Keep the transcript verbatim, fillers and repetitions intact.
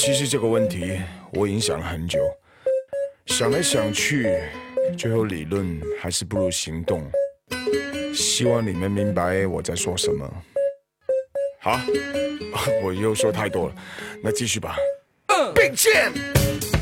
其实这个问题我已经想了很久，想来想去，最后理论还是不如行动。希望你们明白我在说什么。好，我又说太多了，那继续吧。并肩。